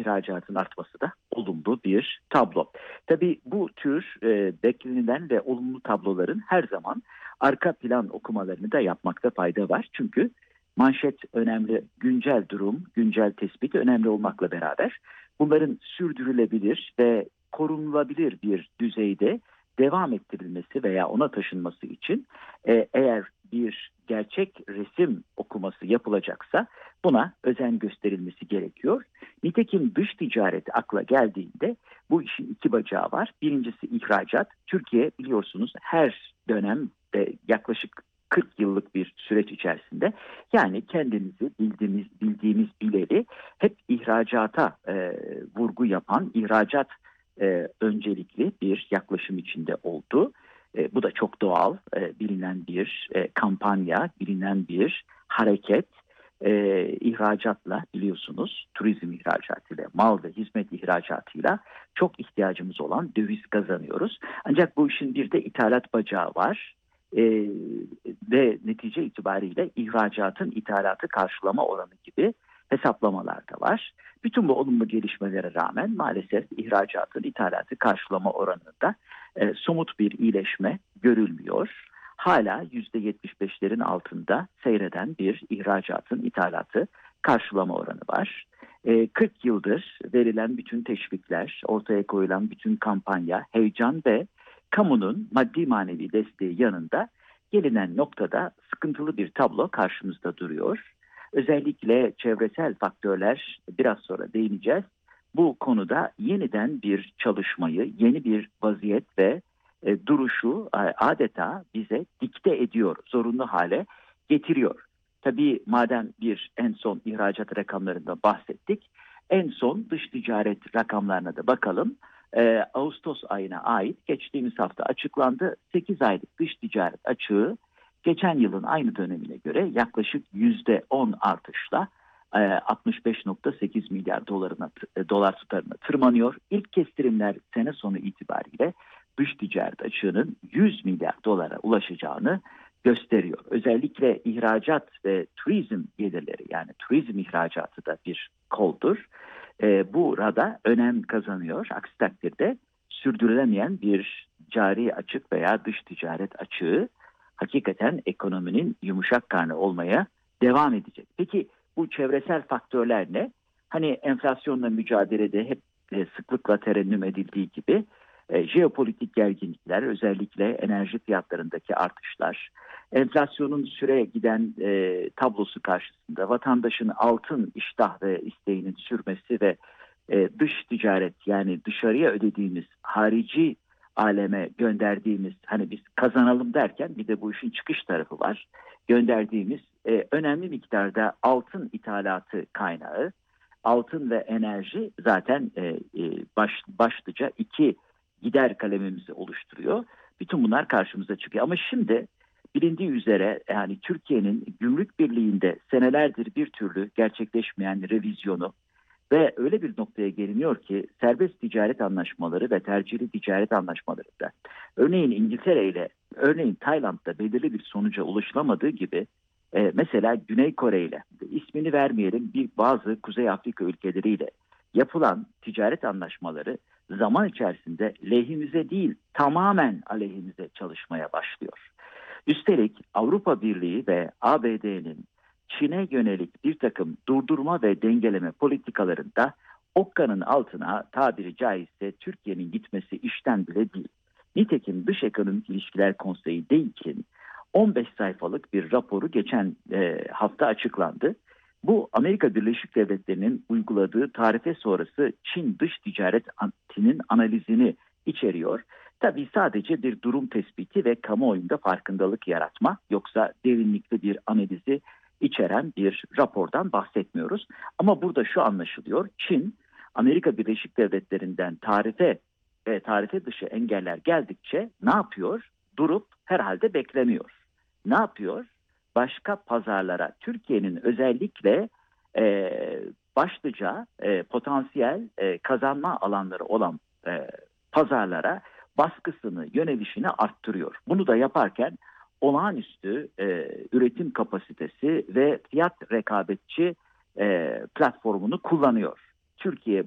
ihracatın artması da olumlu bir tablo. Tabii bu tür beklenilen ve olumlu tabloların her zaman arka plan okumalarını da yapmakta fayda var. Çünkü manşet önemli, güncel durum, güncel tespit önemli olmakla beraber bunların sürdürülebilir ve korunulabilir bir düzeyde devam ettirilmesi veya ona taşınması için eğer bir gerçek resim okuması yapılacaksa buna özen gösterilmesi gerekiyor. Nitekim dış ticaret akla geldiğinde bu işin iki bacağı var. Birincisi ihracat. Türkiye biliyorsunuz her dönemde yaklaşık 40 yıllık bir süreç içerisinde yani kendimizi bildiğimiz bileli hep ihracata vurgu yapan ihracat öncelikli bir yaklaşım içinde oldu. Bu da çok doğal, bilinen bir kampanya, bilinen bir hareket. İhracatla biliyorsunuz turizm ihracatıyla, mal ve hizmet ihracatıyla çok ihtiyacımız olan döviz kazanıyoruz. Ancak bu işin bir de ithalat bacağı var. Ve netice itibariyle ihracatın ithalatı karşılama oranı gibi hesaplamalar da var. Bütün bu olumlu gelişmelere rağmen maalesef ihracatın ithalatı karşılama oranında somut bir iyileşme görülmüyor. Hala %75'lerin altında seyreden bir ihracatın ithalatı karşılama oranı var. 40 yıldır verilen bütün teşvikler, ortaya koyulan bütün kampanya, heyecan ve kamunun maddi manevi desteği yanında gelinen noktada sıkıntılı bir tablo karşımızda duruyor. Özellikle çevresel faktörler biraz sonra değineceğiz. Bu konuda yeniden bir çalışmayı, yeni bir vaziyet ve duruşu adeta bize dikte ediyor, zorunlu hale getiriyor. Tabii madem en son ihracat rakamlarında bahsettik, en son dış ticaret rakamlarına da bakalım. Ağustos ayına ait geçtiğimiz hafta açıklandı. 8 aylık dış ticaret açığı geçen yılın aynı dönemine göre yaklaşık %10 artışla 65,8 milyar dolar tutarına tırmanıyor. İlk kestirimler sene sonu itibariyle dış ticaret açığının 100 milyar dolara ulaşacağını gösteriyor. Özellikle ihracat ve turizm gelirleri yani turizm ihracatı da bir koldur. Burada önem kazanıyor. Aksi takdirde sürdürülemeyen bir cari açık veya dış ticaret açığı hakikaten ekonominin yumuşak karnı olmaya devam edecek. Peki bu çevresel faktörler ne? Hani enflasyonla mücadelede hep sıklıkla terennüm edildiği gibi jeopolitik gerginlikler, özellikle enerji fiyatlarındaki artışlar, enflasyonun süre giden tablosu karşısında vatandaşın altın iştah ve isteğinin sürmesi ve dış ticaret yani dışarıya ödediğimiz harici aleme gönderdiğimiz hani biz kazanalım derken bir de bu işin çıkış tarafı var. Gönderdiğimiz önemli miktarda altın ithalatı kaynağı, altın ve enerji zaten başlıca iki gider kalemimizi oluşturuyor. Bütün bunlar karşımıza çıkıyor. Ama şimdi bilindiği üzere yani Türkiye'nin gümrük birliğinde senelerdir bir türlü gerçekleşmeyen revizyonu ve öyle bir noktaya geliniyor ki serbest ticaret anlaşmaları ve tercihli ticaret anlaşmalarında örneğin İngiltere ile örneğin Tayland'da belirli bir sonuca ulaşılamadığı gibi mesela Güney Kore ile ismini vermeyelim bazı Kuzey Afrika ülkeleriyle yapılan ticaret anlaşmaları zaman içerisinde lehimize değil tamamen aleyhimize çalışmaya başlıyor. Üstelik Avrupa Birliği ve ABD'nin Çin'e yönelik bir takım durdurma ve dengeleme politikalarında okkanın altına tabiri caizse Türkiye'nin gitmesi işten bile değil. Nitekim Dış Ekonomik İlişkiler Konseyi DEİK'in 15 sayfalık bir raporu geçen hafta açıklandı. Bu Amerika Birleşik Devletleri'nin uyguladığı tarife sonrası Çin dış ticaretinin analizini içeriyor. Tabii sadece bir durum tespiti ve kamuoyunda farkındalık yaratma yoksa derinlikli bir analizi içeren bir rapordan bahsetmiyoruz. Ama burada şu anlaşılıyor. Çin Amerika Birleşik Devletleri'nden tarife dışı engeller geldikçe ne yapıyor? Durup herhalde beklemiyor. Ne yapıyor? Başka pazarlara Türkiye'nin özellikle başlıca potansiyel kazanma alanları olan pazarlara baskısını, yönelişini arttırıyor. Bunu da yaparken olağanüstü üretim kapasitesi ve fiyat rekabetçi platformunu kullanıyor. Türkiye